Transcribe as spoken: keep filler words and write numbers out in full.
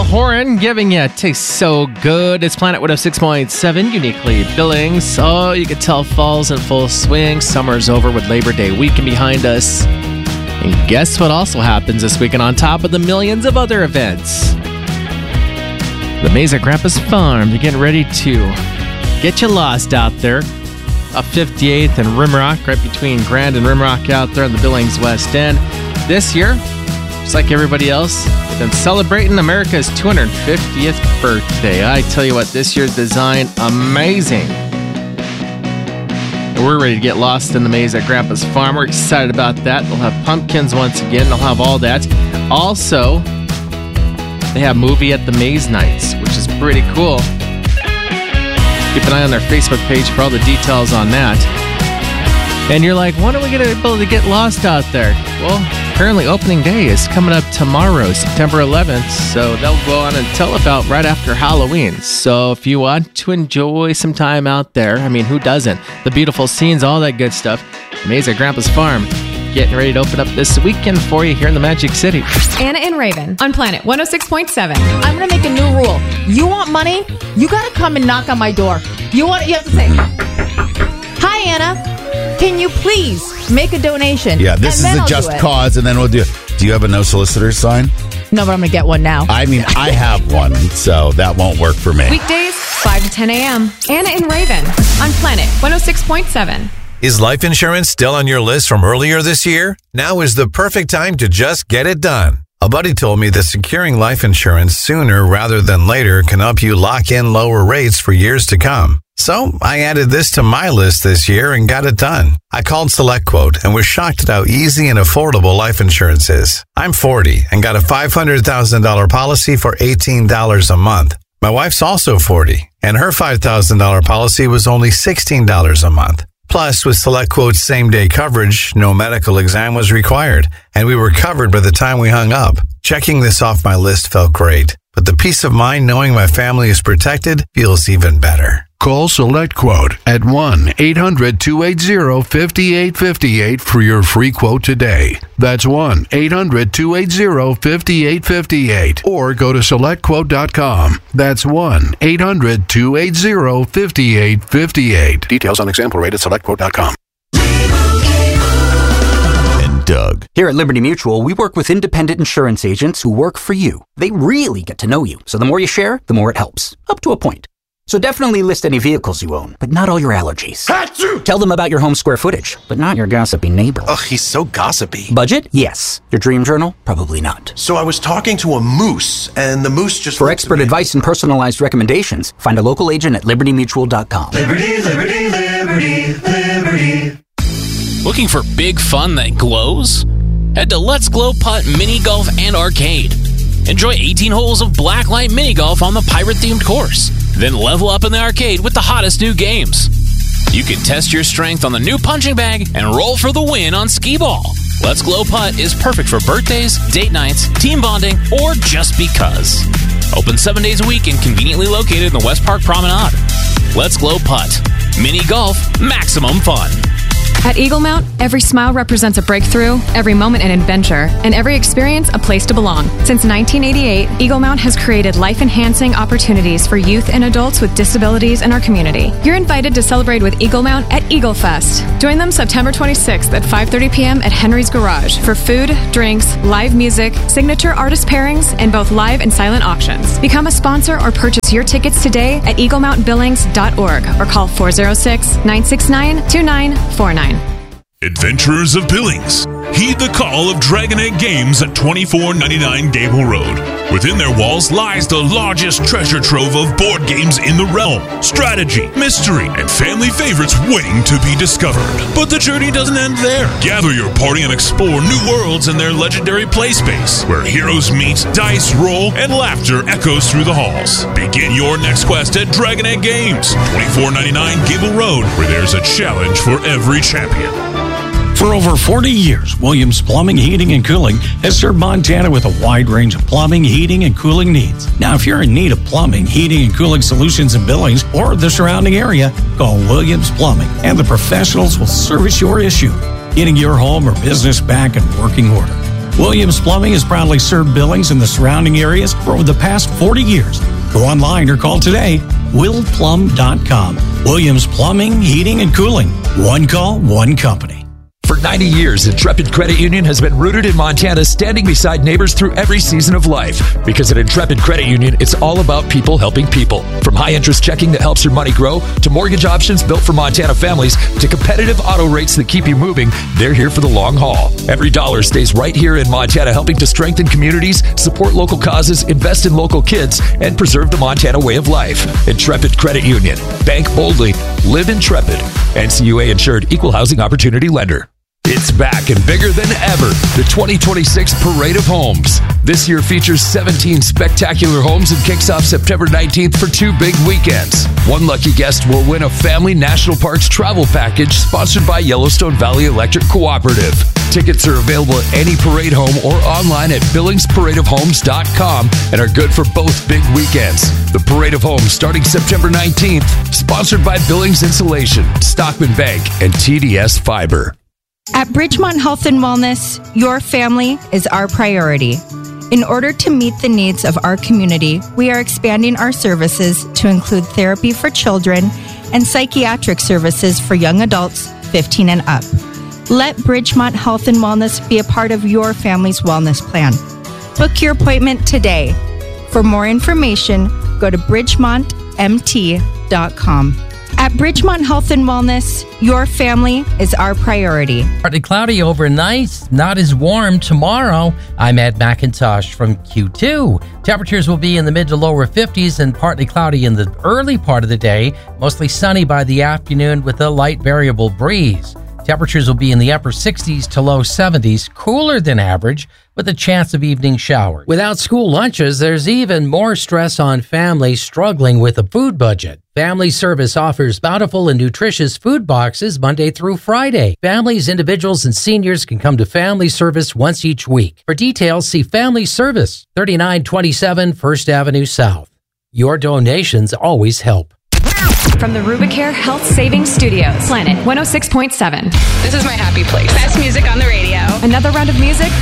Horan giving you Tastes So Good. It's Planet one oh six point seven, uniquely Billings. So you can tell fall's in full swing. Summer's over with Labor Day weekend behind us. And guess what also happens this weekend on top of the millions of other events? The Maze at Grandpa's Farm. They're getting ready to get you lost out there. Up fifty-eighth and Rimrock, right between Grand and Rimrock out there on the Billings West End. This year, just like everybody else, they've been celebrating America's two hundred fiftieth birthday. I tell you what, this year's design, amazing. We're ready to get lost in the maze at Grandpa's Farm. We're excited about that. They'll have pumpkins once again. They'll have all that. Also, they have movie at the Maze Nights, which is pretty cool. Keep an eye on their Facebook page for all the details on that. And you're like, when are we going to be able to get lost out there? Well, apparently opening day is coming up tomorrow, September eleventh. So they'll go on until about right after Halloween. So if you want to enjoy some time out there, I mean, who doesn't? The beautiful scenes, all that good stuff. Maze at Grandpa's Farm. Getting ready to open up this weekend for you here in the Magic City. Anna and Raven on Planet one oh six point seven. I'm going to make a new rule. You want money? You got to come and knock on my door. You want? You have to say, "Hi, Anna. Can you please make a donation?" Yeah, this is the just cause, and then we'll do it. Do you have a no solicitor sign? No, but I'm going to get one now. I mean, I have one, so that won't work for me. Weekdays, five to ten a.m. Anna and Raven on Planet one oh six point seven. Is life insurance still on your list from earlier this year? Now is the perfect time to just get it done. A buddy told me that securing life insurance sooner rather than later can help you lock in lower rates for years to come. So I added this to my list this year and got it done. I called SelectQuote and was shocked at how easy and affordable life insurance is. I'm forty and got a five hundred thousand dollars policy for eighteen dollars a month. My wife's also forty and her five thousand dollars policy was only sixteen dollars a month. Plus, with SelectQuote's same-day coverage, no medical exam was required, and we were covered by the time we hung up. Checking this off my list felt great, but the peace of mind knowing my family is protected feels even better. Call SelectQuote at one eight hundred two eight zero five eight five eight for your free quote today. That's one eight hundred two eight zero five eight five eight. Or go to select quote dot com. That's one eight hundred two eight zero five eight five eight. Details on example rate at select quote dot com. And Doug. Here at Liberty Mutual, we work with independent insurance agents who work for you. They really get to know you. So the more you share, the more it helps. Up to a point. So definitely list any vehicles you own, but not all your allergies. Achoo! Tell them about your home square footage, but not your gossipy neighbor. Ugh, he's so gossipy. Budget? Yes. Your dream journal? Probably not. So I was talking to a moose, and the moose just... For expert advice and personalized recommendations, find a local agent at liberty mutual dot com. Liberty, liberty, liberty, liberty. Looking for big fun that glows? Head to Let's Glow Putt Mini Golf and Arcade. Enjoy eighteen holes of blacklight mini golf on the pirate-themed course. Then level up in the arcade with the hottest new games. You can test your strength on the new punching bag and roll for the win on skee ball. Let's Glow Putt is perfect for birthdays, date nights, team bonding, or just because. Open seven days a week and conveniently located in the West Park Promenade. Let's Glow Putt. Mini golf, maximum fun. At Eagle Mount, every smile represents a breakthrough, every moment an adventure, and every experience a place to belong. Since nineteen eighty-eight, Eagle Mount has created life-enhancing opportunities for youth and adults with disabilities in our community. You're invited to celebrate with Eagle Mount at Eagle Fest. Join them September twenty-sixth at five thirty p.m. at Henry's Garage for food, drinks, live music, signature artist pairings, and both live and silent auctions. Become a sponsor or purchase your tickets today at eagle mount billings dot org or call four oh six, nine six nine, two nine four nine. Adventurers of Billings, heed the call of Dragon Egg Games at twenty-four ninety-nine Gable Road. Within their walls lies the largest treasure trove of board games in the realm. Strategy, mystery, and family favorites waiting to be discovered. But the journey doesn't end there. Gather your party and explore new worlds in their legendary play space, where heroes meet, dice roll, and laughter echoes through the halls. Begin your next quest at Dragon Egg Games, twenty-four ninety-nine Gable Road, where there's a challenge for every champion. For over forty years, Williams Plumbing, Heating, and Cooling has served Montana with a wide range of plumbing, heating, and cooling needs. Now, if you're in need of plumbing, heating, and cooling solutions in Billings or the surrounding area, call Williams Plumbing, and the professionals will service your issue, getting your home or business back in working order. Williams Plumbing has proudly served Billings and the surrounding areas for over the past forty years. Go online or call today, will plum dot com. Williams Plumbing, Heating, and Cooling. One call, one company. For ninety years, Intrepid Credit Union has been rooted in Montana, standing beside neighbors through every season of life. Because at Intrepid Credit Union, it's all about people helping people. From high-interest checking that helps your money grow, to mortgage options built for Montana families, to competitive auto rates that keep you moving, they're here for the long haul. Every dollar stays right here in Montana, helping to strengthen communities, support local causes, invest in local kids, and preserve the Montana way of life. Intrepid Credit Union. Bank boldly. Live Intrepid. N C U A insured, equal housing opportunity lender. It's back and bigger than ever. The twenty twenty-six Parade of Homes. This year features seventeen spectacular homes and kicks off September nineteenth for two big weekends. One lucky guest will win a Family National Parks travel package sponsored by Yellowstone Valley Electric Cooperative. Tickets are available at any parade home or online at billings parade of homes dot com and are good for both big weekends. The Parade of Homes starting September nineteenth, sponsored by Billings Insulation, Stockman Bank, and T D S Fiber. At Bridgemont Health and Wellness, your family is our priority. In order to meet the needs of our community, we are expanding our services to include therapy for children and psychiatric services for young adults fifteen and up. Let Bridgemont Health and Wellness be a part of your family's wellness plan. Book your appointment today. For more information, go to bridgemont m t dot com. At Bridgemont Health and Wellness, your family is our priority. Partly cloudy overnight, not as warm tomorrow. I'm Ed McIntosh from Q two. Temperatures will be in the mid to lower fifties and partly cloudy in the early part of the day, mostly sunny by the afternoon with a light variable breeze. Temperatures will be in the upper sixties to low seventies, cooler than average, with a chance of evening showers. Without school lunches, there's even more stress on families struggling with a food budget. Family Service offers bountiful and nutritious food boxes Monday through Friday. Families, individuals, and seniors can come to Family Service once each week. For details, see Family Service, thirty-nine twenty-seven First Avenue South. Your donations always help. From the Rubicare Health Savings Studios, Planet one oh six point seven. This is my happy place. Best music on the radio. Another round of music